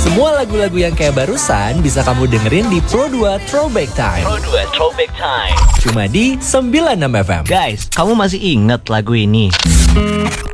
Semua lagu-lagu yang kayak barusan bisa kamu dengerin di Pro 2 Throwback Time. Pro 2 Throwback Time. Cuma di 96 FM. Guys, kamu masih ingat lagu ini?